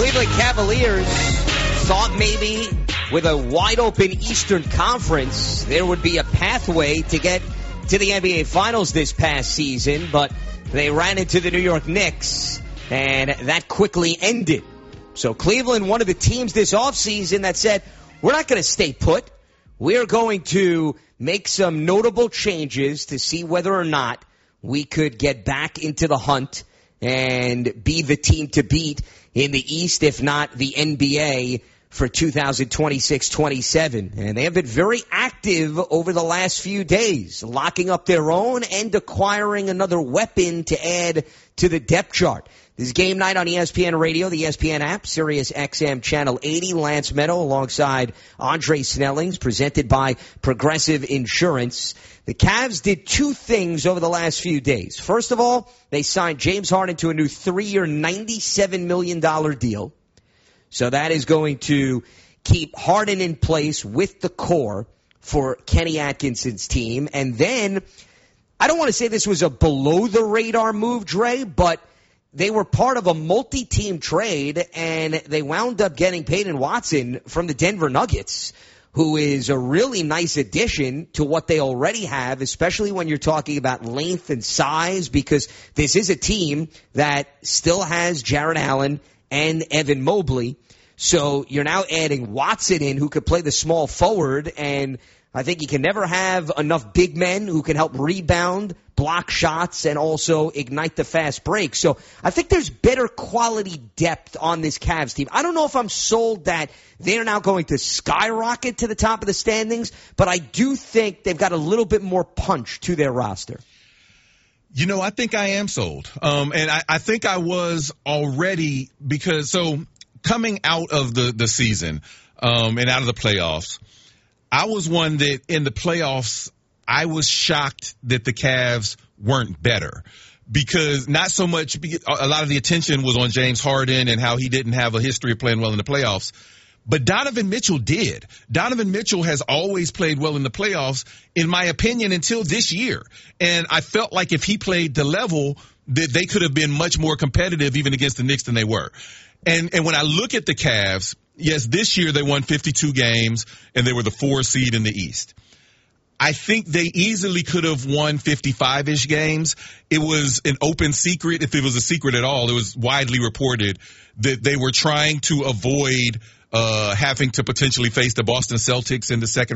Cleveland Cavaliers thought maybe with a wide-open Eastern Conference there would be a pathway to get to the NBA Finals this past season, but they ran into the New York Knicks, and that quickly ended. So Cleveland, one of the teams this offseason that said, we're not going to stay put. We're going to make some notable changes to see whether or not we could get back into the hunt and be the team to beat in the East, if not the NBA, for 2026-27. And they have been very active over the last few days, locking up their own and acquiring another weapon to add to the depth chart. This is Game Night on ESPN Radio, the ESPN app, Sirius XM Channel 80. Lance Meadow alongside Andre Snellings, presented by Progressive Insurance. The Cavs did two things over the last few days. First of all, they signed James Harden to a new 3-year, $97 million deal. So that is going to keep Harden in place with the core for Kenny Atkinson's team. And then, I don't want to say this was a below-the-radar move, Dre, but they were part of a multi-team trade, and they wound up getting Peyton Watson from the Denver Nuggets, who is a really nice addition to what they already have, especially when you're talking about length and size, because this is a team that still has Jarrett Allen and Evan Mobley. So you're now adding Watson in, who could play the small forward, and I think you can never have enough big men who can help rebound, block shots, and also ignite the fast break. So I think there's better quality depth on this Cavs team. I don't know if I'm sold that they're now going to skyrocket to the top of the standings, but I do think they've got a little bit more punch to their roster. You know, I think I am sold. And I think I was already, because so coming out of the season and out of the playoffs, I was one that in the playoffs, I was shocked that the Cavs weren't better, because not so much, a lot of the attention was on James Harden and how he didn't have a history of playing well in the playoffs. But Donovan Mitchell did. Donovan Mitchell has always played well in the playoffs, in my opinion, until this year. And I felt like if he played the level, that they could have been much more competitive even against the Knicks than they were. And when I look at the Cavs, yes, this year they won 52 games and they were the 4 seed in the East. I think they easily could have won 55-ish games. It was an open secret, if it was a secret at all. It was widely reported that they were trying to avoid having to potentially face the Boston Celtics in the second